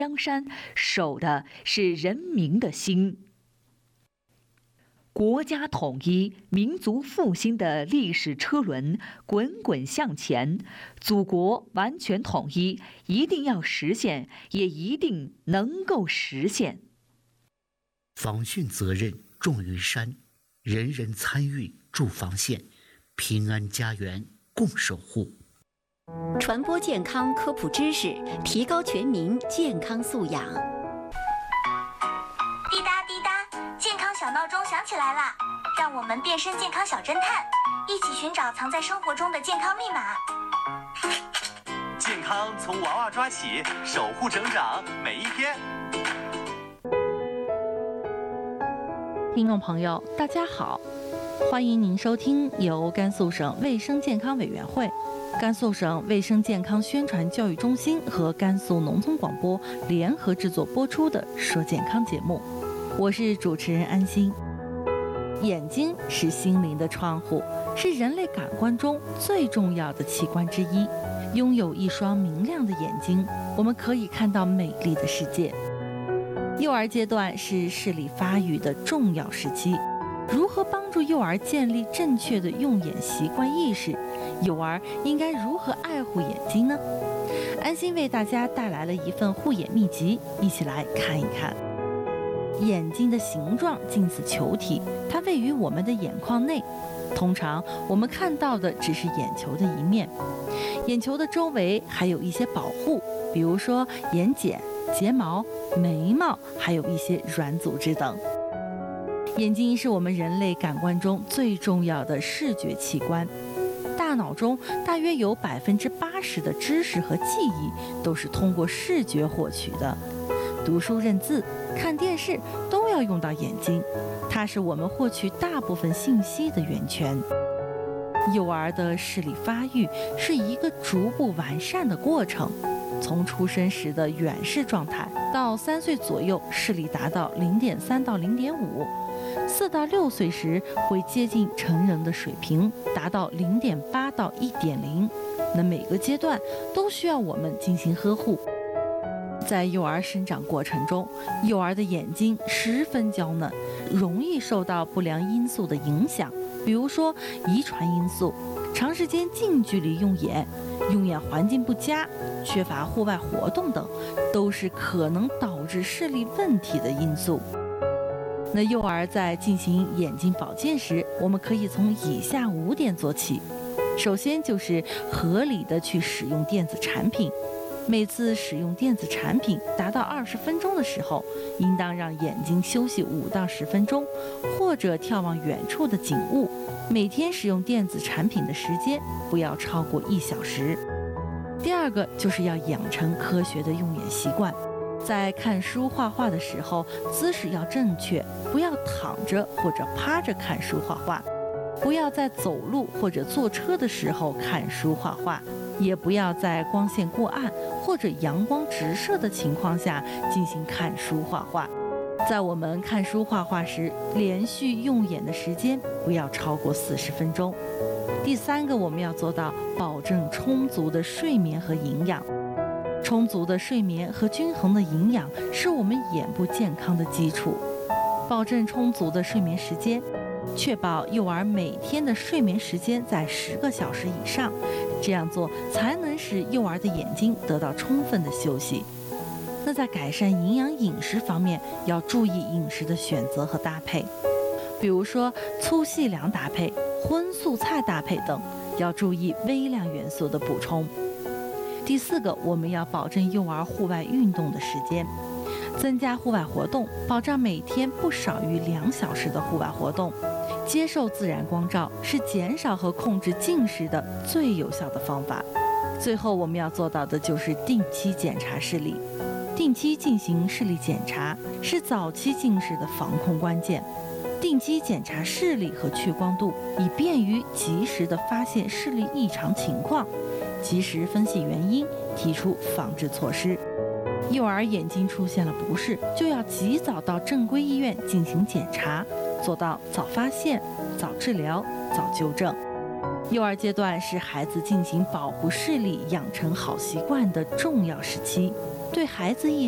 江山，守的是人民的心。国家统一、民族复兴的历史车轮滚滚向前，祖国完全统一一定要实现，也一定能够实现。 防汛责任重于山，人人参与筑防线，平安家园共守护。 传播健康科普知识，提高全民健康素养。 滴答滴答，健康小闹钟响起来了，让我们变身健康小侦探，一起寻找藏在生活中的健康密码。 健康从娃娃抓起，守护成长每一天。 听众朋友，大家好，欢迎您收听由甘肃省卫生健康委员会、甘肃省卫生健康宣传教育中心和甘肃农村广播联合制作播出的《说健康》节目，我是主持人安心。眼睛是心灵的窗户，是人类感官中最重要的器官之一。拥有一双明亮的眼睛，我们可以看到美丽的世界。幼儿阶段是视力发育的重要时期，如何帮助幼儿建立正确的用眼习惯意识？幼儿应该如何爱护眼睛呢？安心为大家带来了一份护眼秘籍，一起来看一看。眼睛的形状近似球体，它位于我们的眼眶内。通常我们看到的只是眼球的一面，眼球的周围还有一些保护，比如说眼睑、睫毛、眉毛，还有一些软组织等。眼睛是我们人类感官中最重要的视觉器官，大脑中大约有80%的知识和记忆都是通过视觉获取的。读书认字、看电视都要用到眼睛，它是我们获取大部分信息的源泉。幼儿的视力发育是一个逐步完善的过程，从出生时的远视状态到3岁左右视力达到0.3到0.5，4到6岁时会接近成人的水平，达到0.8到1.0。那每个阶段都需要我们进行呵护。在幼儿生长过程中，幼儿的眼睛十分娇嫩，容易受到不良因素的影响，比如说遗传因素、长时间近距离用眼环境不佳、缺乏户外活动等，都是可能导致视力问题的因素。那幼儿在进行眼睛保健时，我们可以从以下5点做起。首先就是合理的去使用电子产品。每次使用电子产品达到20分钟的时候，应当让眼睛休息5到10分钟，或者眺望远处的景物。每天使用电子产品的时间不要超过1小时。第二个就是要养成科学的用眼习惯，在看书画画的时候，姿势要正确，不要躺着或者趴着看书画画，不要在走路或者坐车的时候看书画画，也不要在光线过暗或者阳光直射的情况下进行看书画画。在我们看书画画时，连续用眼的时间不要超过40分钟。第三个，我们要做到保证充足的睡眠和营养。充足的睡眠和均衡的营养是我们眼部健康的基础。保证充足的睡眠时间，确保幼儿每天的睡眠时间在10个小时以上，这样做才能使幼儿的眼睛得到充分的休息。那在改善营养饮食方面，要注意饮食的选择和搭配，比如说粗细粮搭配、荤素菜搭配等，要注意微量元素的补充。第四个，我们要保证幼儿户外运动的时间，增加户外活动，保障每天不少于2小时的户外活动。接受自然光照是减少和控制近视的最有效的方法。最后我们要做到的就是定期检查视力。定期进行视力检查是早期近视的防控关键。定期检查视力和屈光度，以便于及时的发现视力异常情况，及时分析原因，提出防治措施。幼儿眼睛出现了不适，就要及早到正规医院进行检查，做到早发现、早治疗、早纠正。幼儿阶段是孩子进行保护视力、养成好习惯的重要时期，对孩子一